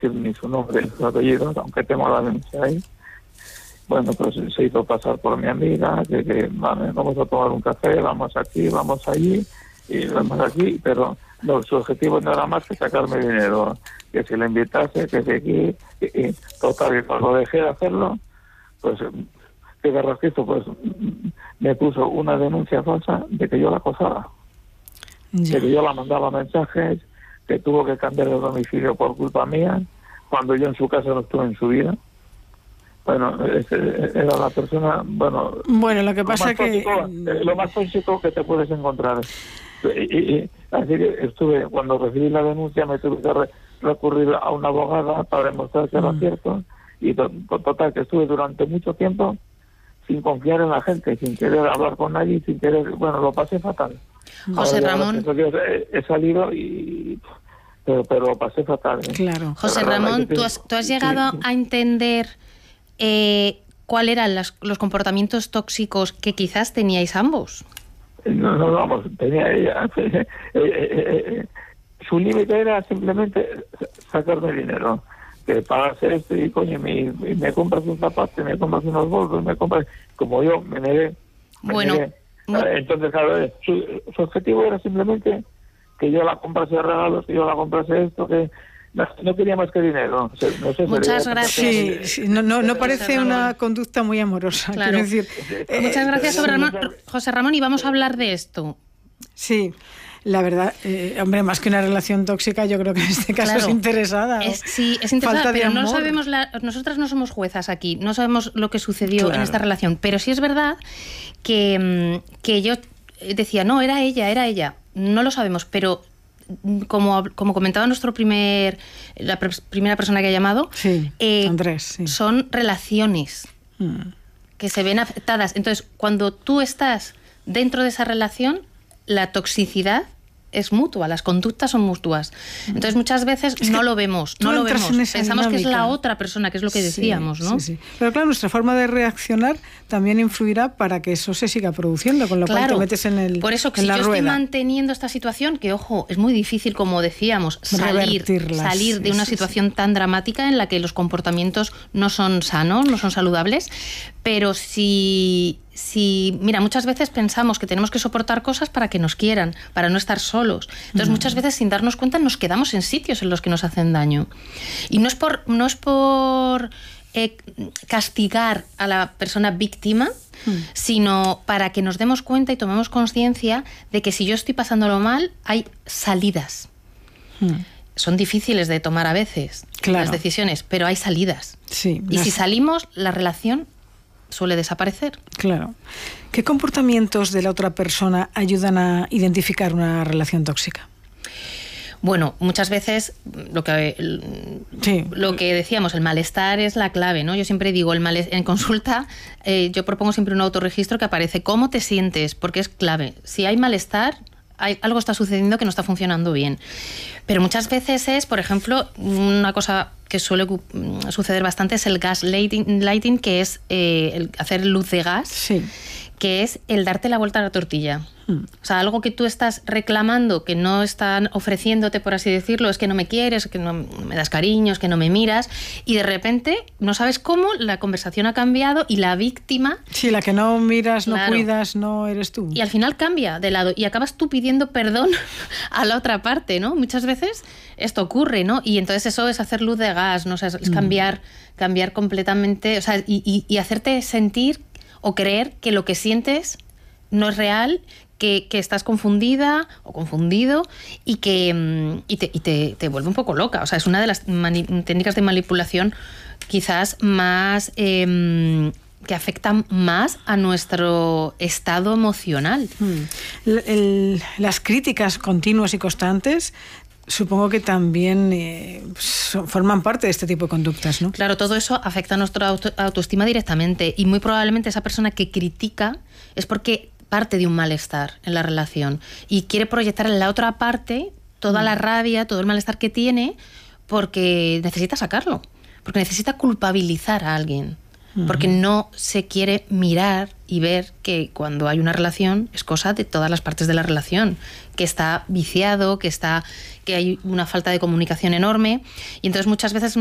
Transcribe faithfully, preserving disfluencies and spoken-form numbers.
decir ni su nombre ni su apellido, aunque tengo la denuncia ahí. Bueno, pues se hizo pasar por mi amiga, que, que vale, vamos a tomar un café, vamos aquí, vamos allí, y vamos aquí, pero no, su objetivo no era más que sacarme dinero, que si le invitase, que si aquí, y, y total, y cuando dejé de hacerlo, pues, que Carrasquito, pues, me puso una denuncia falsa de que yo la acosaba, Ya. de que yo la mandaba mensajes, que tuvo que cambiar de domicilio por culpa mía, cuando yo en su casa no estuve en su vida. Bueno, era la persona, bueno... Bueno, lo que lo pasa más que... tóxico, eh, lo más tóxico que te puedes encontrar. Y, y, y, así que estuve, cuando recibí la denuncia, me tuve que re, recurrir a una abogada para demostrar que era Mm. cierto. Y to, to, total, que estuve durante mucho tiempo sin confiar en la gente, sin querer hablar con nadie, sin querer... Bueno, lo pasé fatal. José Ahora, Ramón. He, he salido y... Pero, pero lo pasé fatal. ¿eh? Claro. José Ramón, ¿tú has, tú has llegado sí, sí. a entender eh, cuáles eran las, los comportamientos tóxicos que quizás teníais ambos? No, no, vamos, tenía ella. eh, eh, eh, su límite era simplemente sacarme dinero. Que pagase esto y coño, me, me compras un zapato, me compras unos bolsos, me compras. Como yo me negué. Me Bueno, negué. muy- Entonces, claro, su, su objetivo era simplemente que yo la comprase regalos, que yo la comprase esto, que. No, no quería más que dinero. O sea, no sé, Muchas sería- gracias. Sí, sí, no, no, no parece Ramón. una conducta muy amorosa. Claro. Quiero decir, eh, Muchas gracias, pero- José Ramón. José Ramón, y vamos a hablar de esto. sí, la verdad, eh, hombre, más que una relación tóxica, yo creo que en este caso Claro. es interesada. ¿no? Es, sí, es interesante, Falta de pero no amor. sabemos, la, nosotras no somos juezas aquí, no sabemos lo que sucedió Claro. en esta relación, pero sí es verdad que, mm, que yo decía, no, era ella, era ella, no lo sabemos, pero mm, como, como comentaba nuestro primer, la pr- primera persona que ha llamado, Sí, eh, Andrés, sí. son relaciones Mm. que se ven afectadas. Entonces, cuando tú estás dentro de esa relación, la toxicidad es mutua, las conductas son mutuas. Entonces, muchas veces Es que no lo vemos, tú no lo entras vemos. en esa Pensamos que es la dinámica. otra persona, que es lo que Sí, decíamos, ¿no? Sí, sí. Pero claro, nuestra forma de reaccionar también influirá para que eso se siga produciendo, con lo cual Claro, te metes en, el, por eso que en si la yo estoy rueda. manteniendo esta situación, que ojo, es muy difícil, como decíamos, salir, Revertirlas, salir sí, de una sí, situación tan dramática en la que los comportamientos no son sanos, no son saludables, pero si, si, mira, muchas veces pensamos que tenemos que soportar cosas para que nos quieran, para no estar solos. Entonces, Mm. muchas veces sin darnos cuenta nos quedamos en sitios en los que nos hacen daño. Y no es por, no es por eh, castigar a la persona víctima, Mm. sino para que nos demos cuenta y tomemos conciencia de que si yo estoy pasándolo mal, hay salidas. Mm. Son difíciles de tomar a veces Claro. las decisiones, pero hay salidas. Sí, Y las- si salimos, la relación suele desaparecer. Claro. ¿Qué comportamientos de la otra persona ayudan a identificar una relación tóxica? Bueno, muchas veces lo que Sí. lo que decíamos, el malestar es la clave, ¿no? Yo siempre digo, el males- en consulta eh, yo propongo siempre un autorregistro que aparece cómo te sientes, porque es clave. Si hay malestar, hay, algo está sucediendo que no está funcionando bien. Pero muchas veces es, por ejemplo, una cosa que suele mm, suceder bastante es el gaslighting, lighting, que es eh, el hacer luz de gas, Sí. que es el darte la vuelta a la tortilla. Mm. O sea, algo que tú estás reclamando, que no están ofreciéndote, por así decirlo, es que no me quieres, que no me das cariño, es que no me miras, y de repente no sabes cómo la conversación ha cambiado y la víctima, Sí, la que no miras, no Claro. cuidas, no eres tú. y al final cambia de lado y acabas tú pidiendo perdón a la otra parte, ¿no? Muchas veces esto ocurre, ¿no? Y entonces eso es hacer luz de gas, ¿no? O sea, es cambiar, cambiar completamente, o sea, y, y, y hacerte sentir o creer que lo que sientes no es real, que, que estás confundida o confundido y que mm, y te, y te, te vuelve un poco loca. O sea, es una de las mani- técnicas de manipulación quizás más eh, que afectan más a nuestro estado emocional. Mm. El- el- las críticas continuas y constantes supongo que también eh, son- forman parte de este tipo de conductas, ¿no? Claro, todo eso afecta a nuestra auto- autoestima directamente y muy probablemente esa persona que critica es porque parte de un malestar en la relación y quiere proyectar en la otra parte toda la rabia, todo el malestar que tiene porque necesita sacarlo, porque necesita culpabilizar a alguien. porque no se quiere mirar y ver que cuando hay una relación es cosa de todas las partes de la relación, que está viciado, que está, que hay una falta de comunicación enorme, y entonces muchas veces